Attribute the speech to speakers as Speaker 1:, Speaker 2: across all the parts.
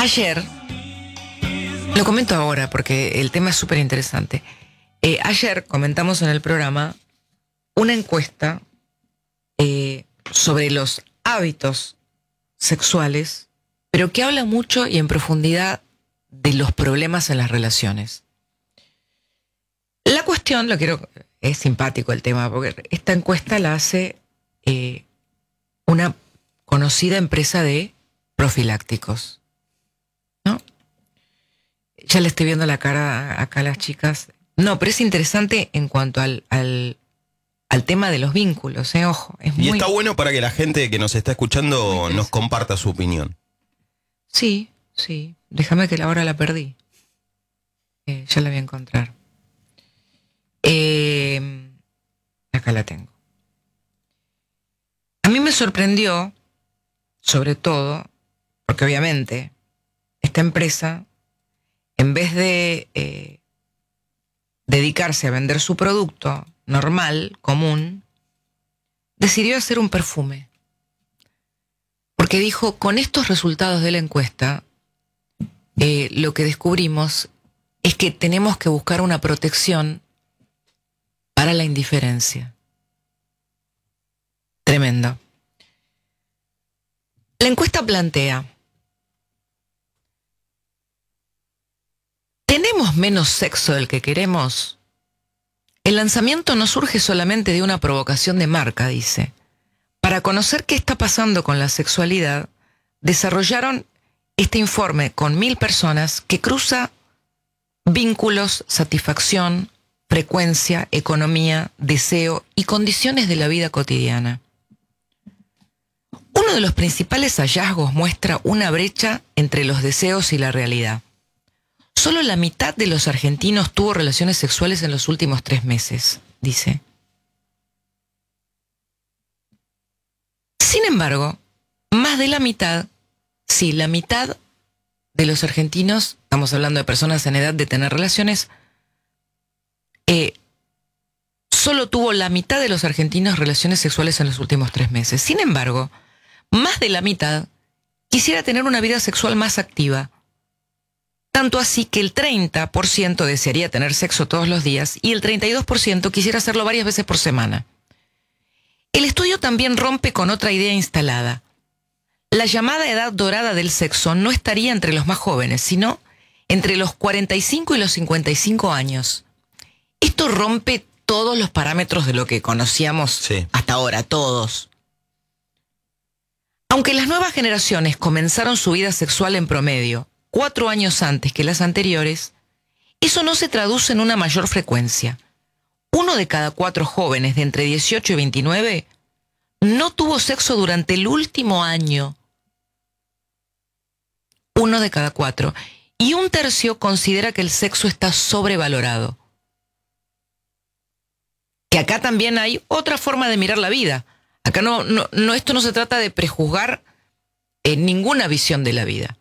Speaker 1: Ayer, lo comento ahora porque el tema es súper interesante. Ayer comentamos en el programa una encuesta sobre los hábitos sexuales, pero que habla mucho y en profundidad de los problemas en las relaciones. La cuestión, es simpático el tema, porque esta encuesta la hace una conocida empresa de profilácticos, ¿no? Ya le estoy viendo la cara acá a las chicas. No, pero es interesante en cuanto al tema de los vínculos, ojo.
Speaker 2: Y está bueno para que la gente que nos está escuchando nos comparta su opinión.
Speaker 1: Sí. Déjame que ahora la perdí. Ya la voy a encontrar. Acá la tengo. A mí me sorprendió, sobre todo, porque obviamente esta empresa, en vez de dedicarse a vender su producto normal, común, decidió hacer un perfume. Porque dijo, con estos resultados de la encuesta, lo que descubrimos es que tenemos que buscar una protección para la indiferencia. Tremendo. La encuesta plantea: ¿tenemos menos sexo del que queremos? El lanzamiento no surge solamente de una provocación de marca, dice. Para conocer qué está pasando con la sexualidad, desarrollaron este informe con 1.000 personas que cruza vínculos, satisfacción, frecuencia, economía, deseo y condiciones de la vida cotidiana. Uno de los principales hallazgos muestra una brecha entre los deseos y la realidad. Solo la mitad de los argentinos tuvo relaciones sexuales en los últimos 3 meses, dice. Sin embargo, más de la mitad, la mitad de los argentinos, estamos hablando de personas en edad de tener relaciones, solo tuvo la mitad de los argentinos relaciones sexuales en los últimos 3 meses. Sin embargo, más de la mitad quisiera tener una vida sexual más activa. Tanto así que el 30% desearía tener sexo todos los días y el 32% quisiera hacerlo varias veces por semana. El estudio también rompe con otra idea instalada. La llamada edad dorada del sexo no estaría entre los más jóvenes, sino entre los 45 y los 55 años. Esto rompe todos los parámetros de lo que conocíamos hasta ahora, todos. Aunque las nuevas generaciones comenzaron su vida sexual en promedio 4 años antes que las anteriores, eso no se traduce en una mayor frecuencia. 1 de cada 4 jóvenes de entre 18 y 29 no tuvo sexo durante el último año. 1 de cada 4. Y 1/3 considera que el sexo está sobrevalorado. Que acá también hay otra forma de mirar la vida. Acá esto no se trata de prejuzgar ninguna visión de la vida.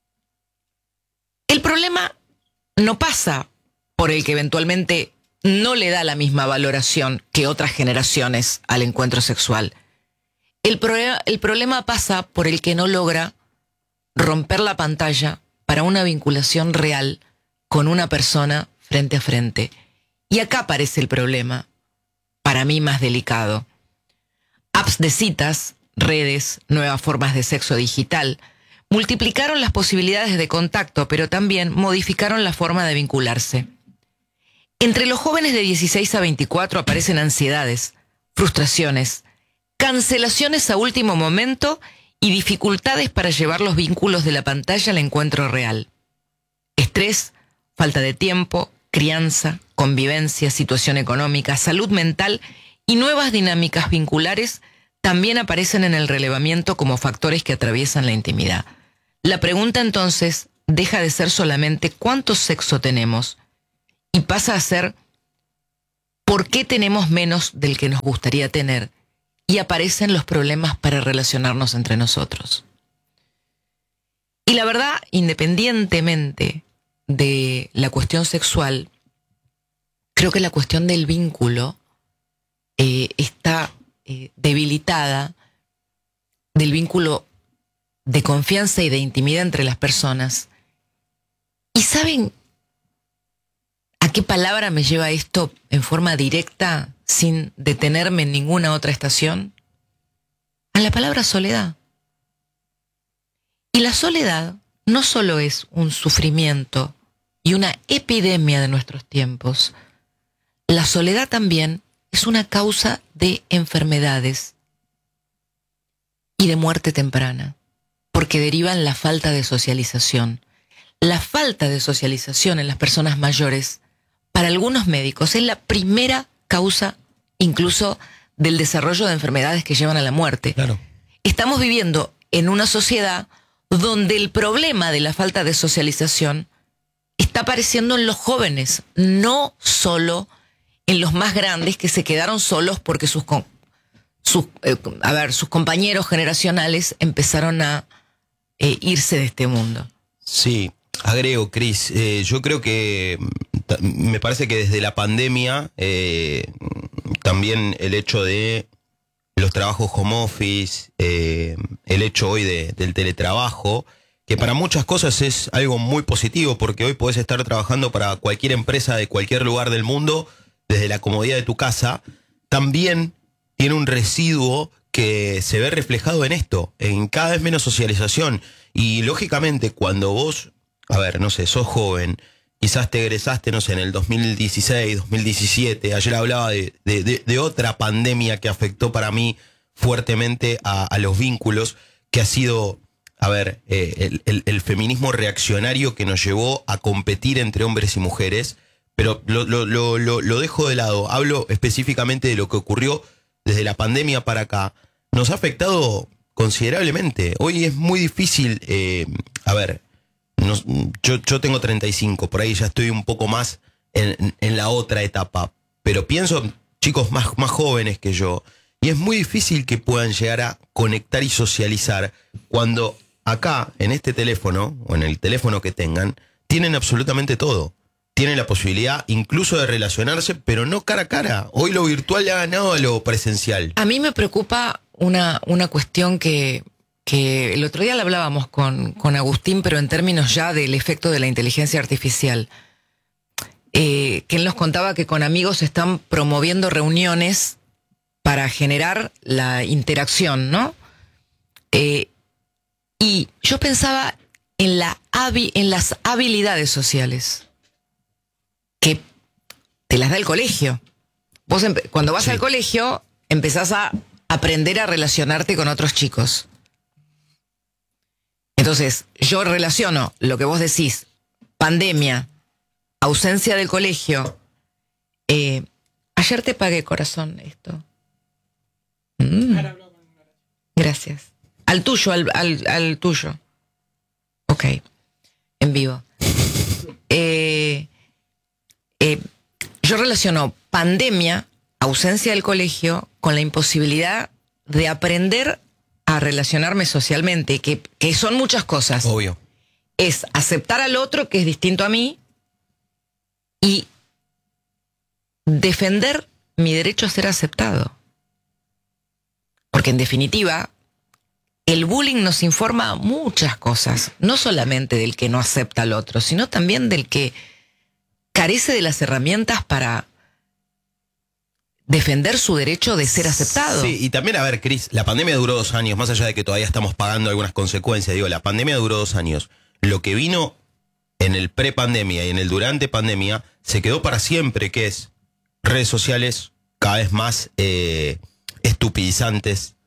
Speaker 1: El problema no pasa por el que eventualmente no le da la misma valoración que otras generaciones al encuentro sexual. El problema pasa por el que no logra romper la pantalla para una vinculación real con una persona frente a frente. Y acá aparece el problema, para mí más delicado. Apps de citas, redes, nuevas formas de sexo digital, multiplicaron las posibilidades de contacto, pero también modificaron la forma de vincularse. Entre los jóvenes de 16 a 24 aparecen ansiedades, frustraciones, cancelaciones a último momento y dificultades para llevar los vínculos de la pantalla al encuentro real. Estrés, falta de tiempo, crianza, convivencia, situación económica, salud mental y nuevas dinámicas vinculares también aparecen en el relevamiento como factores que atraviesan la intimidad. La pregunta entonces deja de ser solamente cuánto sexo tenemos y pasa a ser por qué tenemos menos del que nos gustaría tener, y aparecen los problemas para relacionarnos entre nosotros. Y la verdad, independientemente de la cuestión sexual, creo que la cuestión del vínculo está debilitada, del vínculo de confianza y de intimidad entre las personas. ¿Y saben a qué palabra me lleva esto en forma directa, sin detenerme en ninguna otra estación? A la palabra soledad. Y la soledad no solo es un sufrimiento y una epidemia de nuestros tiempos. La soledad también es una causa de enfermedades y de muerte temprana, porque deriva en la falta de socialización. La falta de socialización en las personas mayores, para algunos médicos, es la primera causa incluso del desarrollo de enfermedades que llevan a la muerte.
Speaker 2: Claro.
Speaker 1: Estamos viviendo en una sociedad donde el problema de la falta de socialización está apareciendo en los jóvenes, no solo en los más grandes que se quedaron solos porque sus compañeros generacionales empezaron a irse de este mundo.
Speaker 2: Sí, agrego, Cris, yo creo que me parece que desde la pandemia también el hecho de los trabajos home office, el hecho hoy del teletrabajo, que para muchas cosas es algo muy positivo, porque hoy podés estar trabajando para cualquier empresa de cualquier lugar del mundo desde la comodidad de tu casa, también tiene un residuo que se ve reflejado en esto, en cada vez menos socialización. Y lógicamente cuando vos, no sé, sos joven, quizás te egresaste, no sé, en el 2016, 2017, ayer hablaba de otra pandemia que afectó para mí fuertemente a los vínculos, que ha sido, el feminismo reaccionario que nos llevó a competir entre hombres y mujeres, pero lo dejo de lado, hablo específicamente de lo que ocurrió desde la pandemia para acá. Nos ha afectado considerablemente. Hoy es muy difícil, yo tengo 35, por ahí ya estoy un poco más en la otra etapa, pero pienso en chicos más jóvenes que yo, y es muy difícil que puedan llegar a conectar y socializar cuando acá, en este teléfono, o en el teléfono que tengan, tienen absolutamente todo. Tienen la posibilidad incluso de relacionarse, pero no cara a cara. Hoy lo virtual le ha ganado a lo presencial.
Speaker 1: A mí me preocupa una cuestión que el otro día la hablábamos con Agustín, pero en términos ya del efecto de la inteligencia artificial. Que él nos contaba que con amigos están promoviendo reuniones para generar la interacción, ¿no? Y yo pensaba en las habilidades sociales que te las da el colegio. Vos cuando vas al colegio empezás a aprender a relacionarte con otros chicos. Entonces, yo relaciono lo que vos decís, pandemia, ausencia del colegio. Ayer te pagué, corazón, esto. Gracias. Al tuyo, al tuyo. Ok, en vivo. Yo relaciono pandemia, ausencia del colegio, con la imposibilidad de aprender a relacionarme socialmente, que son muchas cosas.
Speaker 2: Obvio.
Speaker 1: Es aceptar al otro que es distinto a mí y defender mi derecho a ser aceptado. Porque en definitiva, el bullying nos informa muchas cosas, no solamente del que no acepta al otro, sino también del que carece de las herramientas para defender su derecho de ser aceptado.
Speaker 2: Sí, y también, Cris, la pandemia duró 2 años, más allá de que todavía estamos pagando algunas consecuencias, la pandemia duró 2 años. Lo que vino en el pre-pandemia y en el durante pandemia se quedó para siempre, que es redes sociales cada vez más estupidizantes,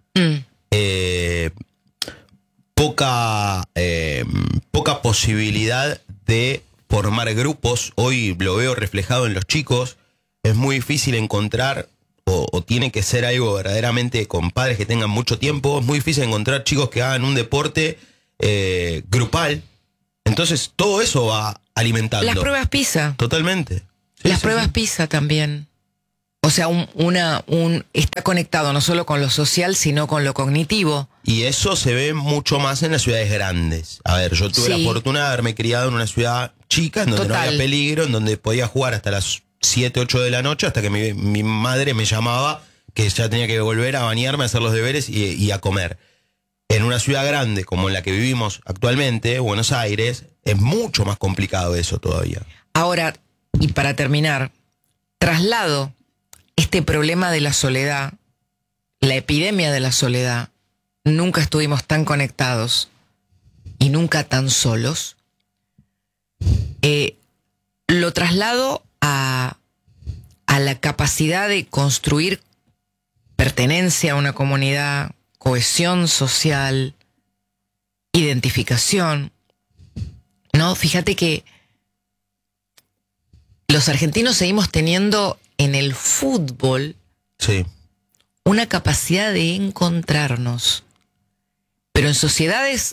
Speaker 2: poca posibilidad de formar grupos. Hoy lo veo reflejado en los chicos. Es muy difícil encontrar, o tiene que ser algo verdaderamente con padres que tengan mucho tiempo. Es muy difícil encontrar chicos que hagan un deporte grupal. Entonces todo eso va alimentando.
Speaker 1: Las pruebas PISA.
Speaker 2: Totalmente. Sí,
Speaker 1: Las pruebas PISA también. O sea, está conectado no solo con lo social, sino con lo cognitivo.
Speaker 2: Y eso se ve mucho más en las ciudades grandes. Yo tuve la fortuna de haberme criado en una ciudad chica, en donde no había peligro, en donde podía jugar hasta las 7, 8 de la noche, hasta que mi madre me llamaba, que ya tenía que volver a bañarme, a hacer los deberes y a comer. En una ciudad grande como en la que vivimos actualmente, Buenos Aires, es mucho más complicado eso todavía.
Speaker 1: Ahora, y para terminar, traslado este problema de la soledad, la epidemia de la soledad. Nunca estuvimos tan conectados y nunca tan solos. Lo traslado a la capacidad de construir pertenencia a una comunidad, cohesión social, identificación. No, fíjate que los argentinos seguimos teniendo en el fútbol
Speaker 2: Sí.
Speaker 1: una capacidad de encontrarnos, pero en sociedades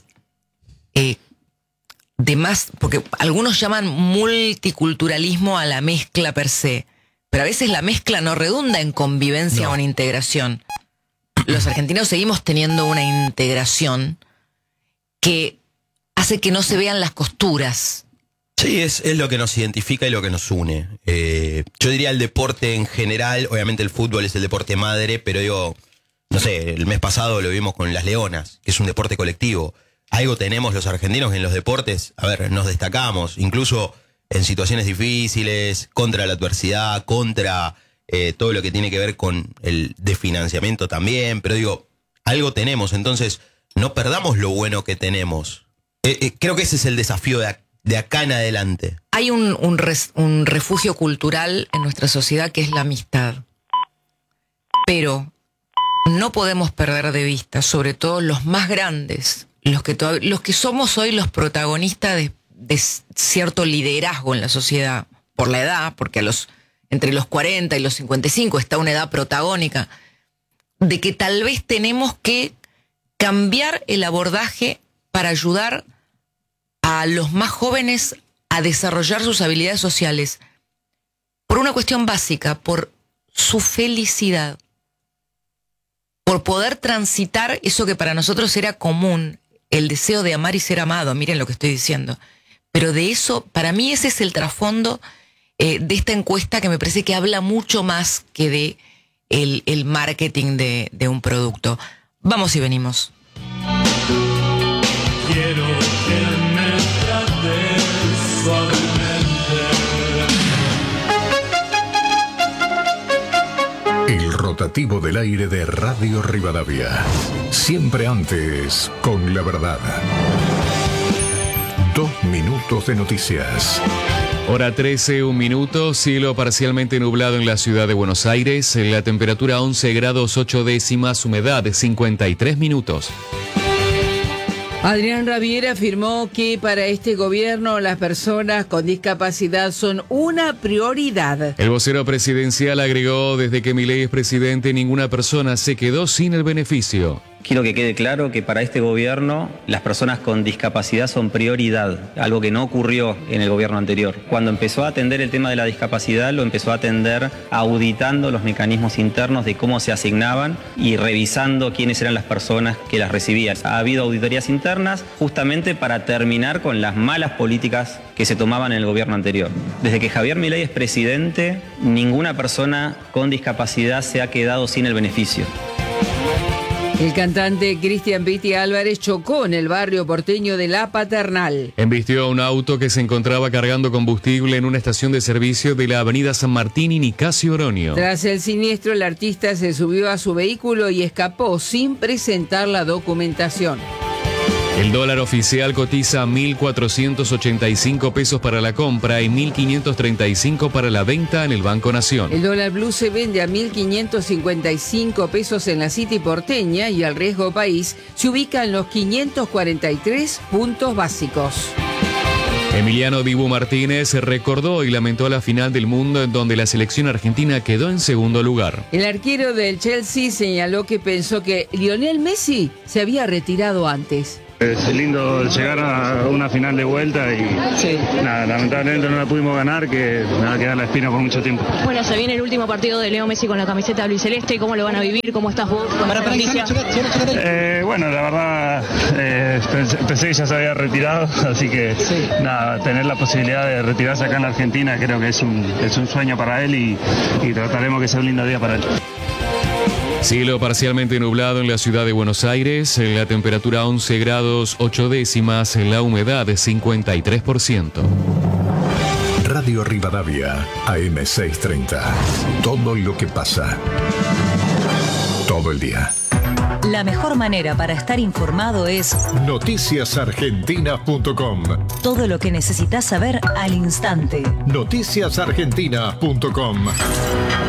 Speaker 1: de más, porque algunos llaman multiculturalismo a la mezcla per se, pero a veces la mezcla no redunda en convivencia o en integración. Los argentinos seguimos teniendo una integración que hace que no se vean las costuras.
Speaker 2: Sí, es lo que nos identifica y lo que nos une. Yo diría el deporte en general, obviamente el fútbol es el deporte madre, pero digo, no sé, el mes pasado lo vimos con las Leonas, que es un deporte colectivo. Algo tenemos los argentinos en los deportes, a ver, nos destacamos, incluso en situaciones difíciles, contra la adversidad, contra todo lo que tiene que ver con el desfinanciamiento también, pero digo, algo tenemos, entonces no perdamos lo bueno que tenemos. Creo que ese es el desafío de acá en adelante.
Speaker 1: Hay un refugio cultural en nuestra sociedad que es la amistad. Pero no podemos perder de vista, sobre todo los más grandes, los que somos hoy los protagonistas de cierto liderazgo en la sociedad, por la edad, porque entre los 40 y los 55 está una edad protagónica, de que tal vez tenemos que cambiar el abordaje para ayudar a los más jóvenes a desarrollar sus habilidades sociales por una cuestión básica, por su felicidad, por poder transitar eso que para nosotros era común, el deseo de amar y ser amado, miren lo que estoy diciendo. Pero de eso, para mí ese es el trasfondo de esta encuesta, que me parece que habla mucho más que de el marketing de un producto. Vamos y venimos.
Speaker 3: Quiero que me trates suavemente.
Speaker 4: El rotativo del aire de Radio Rivadavia. Siempre antes con la verdad. 2 minutos de noticias.
Speaker 5: Hora 13, 1 minuto, cielo parcialmente nublado en la ciudad de Buenos Aires, la temperatura 11 grados 8 décimas, humedad 53 minutos.
Speaker 6: Adrián Rabier afirmó que para este gobierno las personas con discapacidad son una prioridad.
Speaker 5: El vocero presidencial agregó: desde que Milei es presidente, ninguna persona se quedó sin el beneficio.
Speaker 7: Quiero que quede claro que para este gobierno las personas con discapacidad son prioridad, algo que no ocurrió en el gobierno anterior. Cuando empezó a atender el tema de la discapacidad, lo empezó a atender auditando los mecanismos internos de cómo se asignaban y revisando quiénes eran las personas que las recibían. Ha habido auditorías internas justamente para terminar con las malas políticas que se tomaban en el gobierno anterior. Desde que Javier Milei es presidente, ninguna persona con discapacidad se ha quedado sin el beneficio.
Speaker 6: El cantante Cristian Pitti Álvarez chocó en el barrio porteño de La Paternal.
Speaker 5: Embistió a un auto que se encontraba cargando combustible en una estación de servicio de la avenida San Martín y Nicasio Oroño.
Speaker 6: Tras el siniestro, el artista se subió a su vehículo y escapó sin presentar la documentación.
Speaker 5: El dólar oficial cotiza a 1.485 pesos para la compra y 1.535 para la venta en el Banco Nación.
Speaker 6: El dólar blue se vende a 1.555 pesos en la City porteña y el riesgo país se ubica en los 543 puntos básicos.
Speaker 5: Emiliano Dibu Martínez recordó y lamentó la final del mundo en donde la selección argentina quedó en segundo lugar.
Speaker 6: El arquero del Chelsea señaló que pensó que Lionel Messi se había retirado antes.
Speaker 8: Es lindo llegar a una final de vuelta y nada, lamentablemente no la pudimos ganar, que me va a quedar la espina por mucho tiempo.
Speaker 9: Bueno, se viene el último partido de Leo Messi con la camiseta albiceleste. ¿Cómo lo van a vivir? ¿Cómo estás vos con esa noticia?
Speaker 8: Bueno, la verdad pensé que ya se había retirado, así que nada, tener la posibilidad de retirarse acá en la Argentina creo que es un sueño para él y trataremos que sea un lindo día para él.
Speaker 5: Cielo parcialmente nublado en la ciudad de Buenos Aires, la temperatura 11 grados 8 décimas, la humedad 53%.
Speaker 4: Radio Rivadavia, AM630. Todo lo que pasa. Todo el día.
Speaker 10: La mejor manera para estar informado es
Speaker 4: noticiasargentinas.com.
Speaker 10: todo lo que necesitas saber al instante.
Speaker 4: Noticiasargentinas.com.